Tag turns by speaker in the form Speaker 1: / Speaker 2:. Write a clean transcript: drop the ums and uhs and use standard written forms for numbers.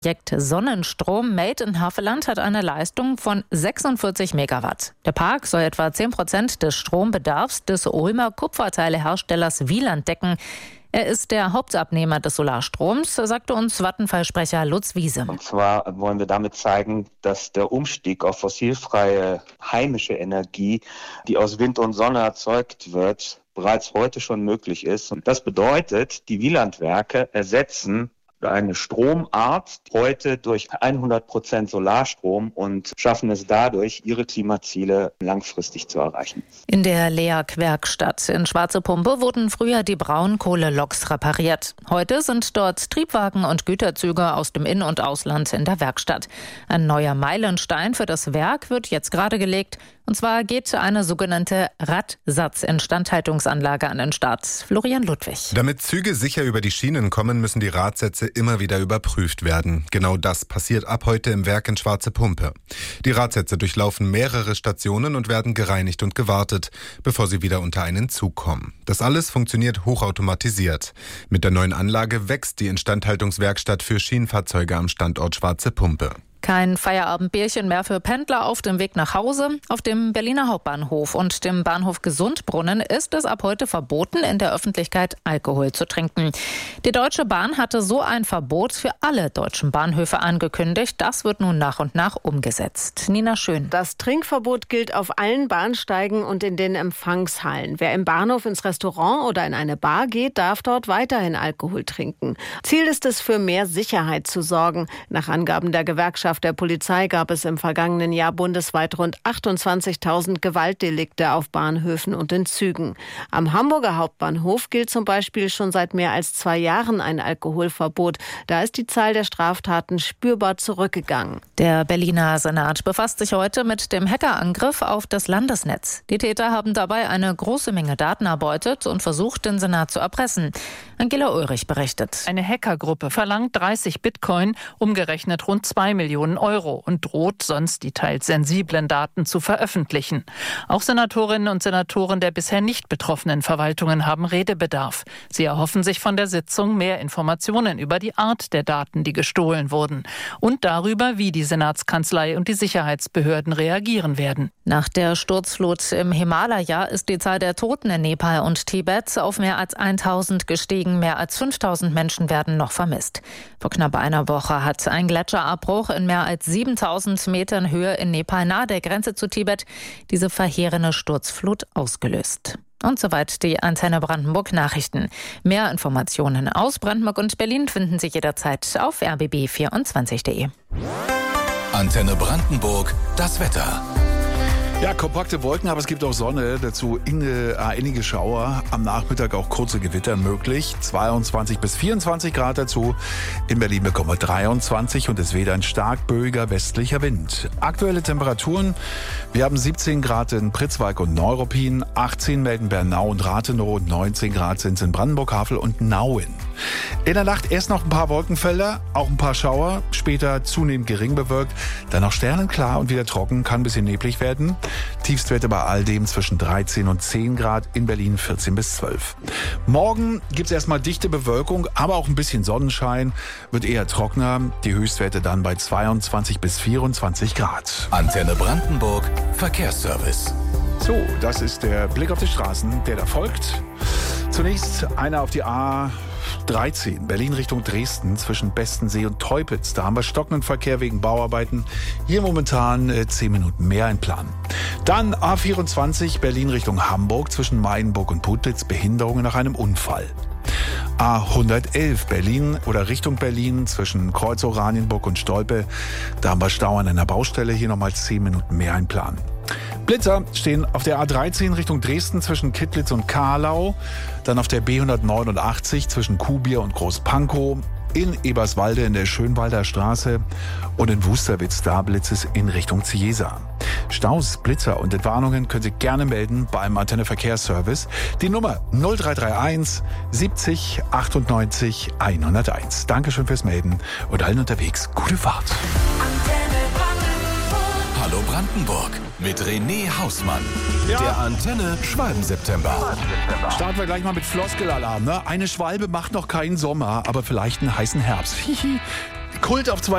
Speaker 1: Projekt Sonnenstrom Made in Havelland hat eine Leistung von 46 Megawatt. Der Park soll etwa 10% des Strombedarfs des Ulmer Kupferteileherstellers Wieland decken. Er ist der Hauptabnehmer des Solarstroms, sagte uns Vattenfall-Sprecher Lutz Wiese.
Speaker 2: Und zwar wollen wir damit zeigen, dass der Umstieg auf fossilfreie heimische Energie, die aus Wind und Sonne erzeugt wird, bereits heute schon möglich ist. Und das bedeutet, die Wielandwerke ersetzen eine Stromart heute durch 100% Solarstrom und schaffen es dadurch, ihre Klimaziele langfristig zu erreichen.
Speaker 1: In der LEAG-Werkstatt in Schwarze Pumpe wurden früher die Braunkohleloks repariert. Heute sind dort Triebwagen und Güterzüge aus dem In- und Ausland in der Werkstatt. Ein neuer Meilenstein für das Werk wird jetzt gerade gelegt. Und zwar geht eine sogenannte Radsatzinstandhaltungsanlage an den Start. Florian Ludwig.
Speaker 3: Damit Züge sicher über die Schienen kommen, müssen die Radsätze immer wieder überprüft werden. Genau das passiert ab heute im Werk in Schwarze Pumpe. Die Radsätze durchlaufen mehrere Stationen und werden gereinigt und gewartet, bevor sie wieder unter einen Zug kommen. Das alles funktioniert hochautomatisiert. Mit der neuen Anlage wächst die Instandhaltungswerkstatt für Schienenfahrzeuge am Standort Schwarze Pumpe.
Speaker 1: Kein Feierabendbierchen mehr für Pendler auf dem Weg nach Hause. Auf dem Berliner Hauptbahnhof und dem Bahnhof Gesundbrunnen ist es ab heute verboten, in der Öffentlichkeit Alkohol zu trinken. Die Deutsche Bahn hatte so ein Verbot für alle deutschen Bahnhöfe angekündigt. Das wird nun nach und nach umgesetzt. Nina Schön.
Speaker 4: Das Trinkverbot gilt auf allen Bahnsteigen und in den Empfangshallen. Wer im Bahnhof ins Restaurant oder in eine Bar geht, darf dort weiterhin Alkohol trinken. Ziel ist es, für mehr Sicherheit zu sorgen. Nach Angaben der Gewerkschaft der Polizei gab es im vergangenen Jahr bundesweit rund 28.000 Gewaltdelikte auf Bahnhöfen und in Zügen. Am Hamburger Hauptbahnhof gilt zum Beispiel schon seit mehr als 2 Jahren ein Alkoholverbot. Da ist die Zahl der Straftaten spürbar zurückgegangen.
Speaker 1: Der Berliner Senat befasst sich heute mit dem Hackerangriff auf das Landesnetz. Die Täter haben dabei eine große Menge Daten erbeutet und versucht, den Senat zu erpressen. Angela Ulrich berichtet.
Speaker 5: Eine Hackergruppe verlangt 30 Bitcoin, umgerechnet rund 2 Millionen Euro und droht sonst die teils sensiblen Daten zu veröffentlichen. Auch Senatorinnen und Senatoren der bisher nicht betroffenen Verwaltungen haben Redebedarf. Sie erhoffen sich von der Sitzung mehr Informationen über die Art der Daten, die gestohlen wurden und darüber, wie die Senatskanzlei und die Sicherheitsbehörden reagieren werden.
Speaker 1: Nach der Sturzflut im Himalaya ist die Zahl der Toten in Nepal und Tibet auf mehr als 1.000 gestiegen. Mehr als 5.000 Menschen werden noch vermisst. Vor knapp einer Woche hat ein Gletscherabbruch in mehr als 7.000 Metern Höhe in Nepal nahe der Grenze zu Tibet diese verheerende Sturzflut ausgelöst. Und soweit die Antenne Brandenburg Nachrichten. Mehr Informationen aus Brandenburg und Berlin finden Sie jederzeit auf rbb24.de.
Speaker 6: Antenne Brandenburg, das Wetter.
Speaker 7: Ja, kompakte Wolken, aber es gibt auch Sonne. Dazu einige Schauer. Am Nachmittag auch kurze Gewitter möglich. 22 bis 24 Grad dazu. In Berlin bekommen wir 23 und es weht ein stark böiger westlicher Wind. Aktuelle Temperaturen. Wir haben 17 Grad in Pritzwalk und Neuruppin, 18 melden Bernau und Rathenow und 19 Grad sind es in Brandenburg, Havel und Nauen. In der Nacht erst noch ein paar Wolkenfelder, auch ein paar Schauer, später zunehmend gering bewölkt, dann noch sternenklar und wieder trocken, kann ein bisschen neblig werden. Tiefstwerte bei all dem zwischen 13 und 10 Grad, in Berlin 14 bis 12. Morgen gibt's erstmal dichte Bewölkung, aber auch ein bisschen Sonnenschein, wird eher trockener, die Höchstwerte dann bei 22 bis 24 Grad.
Speaker 6: Antenne Brandenburg, Verkehrsservice.
Speaker 7: So, das ist der Blick auf die Straßen, der da folgt. Zunächst einer auf die A13, Berlin Richtung Dresden, zwischen Bestensee und Teupitz. Da haben wir stockenden Verkehr wegen Bauarbeiten. Hier momentan 10 Minuten mehr ein Plan. Dann A24, Berlin Richtung Hamburg, zwischen Meidenburg und Putlitz, Behinderungen nach einem Unfall. A111, Berlin oder Richtung Berlin, zwischen Kreuz-Oranienburg und Stolpe. Da haben wir Stau an einer Baustelle, hier nochmal 10 Minuten mehr ein Plan. Blitzer stehen auf der A13 Richtung Dresden zwischen Kittlitz und Kahlau, dann auf der B189 zwischen Kuhbier und Großpankow, in Eberswalde in der Schönwalder Straße und in Wusterwitz, da blitzt es in Richtung Ciesa. Staus, Blitzer und Entwarnungen können Sie gerne melden beim Antenne Verkehrsservice. Die Nummer 0331 70 98 101. Dankeschön fürs Melden und allen unterwegs gute Fahrt.
Speaker 6: Hallo Brandenburg mit René Hausmann.
Speaker 7: Ja.
Speaker 6: Der Antenne Schwalben-September.
Speaker 7: Starten wir gleich mal mit Floskelalarm. Ne? Eine Schwalbe macht noch keinen Sommer, aber vielleicht einen heißen Herbst. Kult auf 2